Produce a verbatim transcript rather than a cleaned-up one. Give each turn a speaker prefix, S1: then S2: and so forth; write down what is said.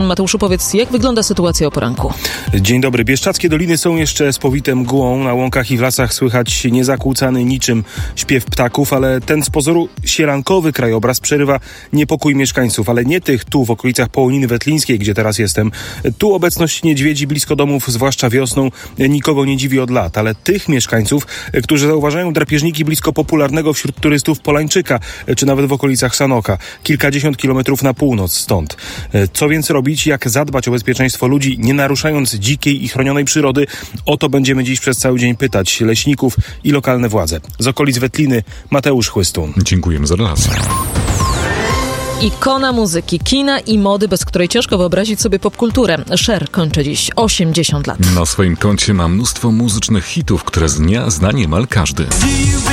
S1: Mateuszu, powiedz, jak wygląda sytuacja o poranku?
S2: Dzień dobry. Bieszczackie doliny są jeszcze spowite mgłą. Na łąkach i w lasach słychać niezakłócany niczym śpiew ptaków, ale ten z pozoru sielankowy krajobraz przerywa niepokój mieszkańców, ale nie tych tu w okolicach Połoniny Wetlińskiej, gdzie teraz jestem. Tu obecność niedźwiedzi blisko domów, zwłaszcza wiosną, nikogo nie dziwi od lat, ale tych mieszkańców, którzy zauważają drapieżniki blisko popularnego wśród turystów Polańczyka, czy nawet w okolicach Sanoka, kilkadziesiąt kilometrów na północ stąd. Co więc robić, jak zadbać o bezpieczeństwo ludzi, nie naruszając dzikiej i chronionej przyrody? O to będziemy dziś przez cały dzień pytać leśników i lokalne władze. Z okolic Wetliny Mateusz Chłystun.
S3: Dziękujemy za relację.
S1: Ikona muzyki, kina i mody, bez której ciężko wyobrazić sobie popkulturę. Cher kończy dziś osiemdziesiąt lat.
S3: Na swoim koncie ma mnóstwo muzycznych hitów, które zna, zna niemal każdy.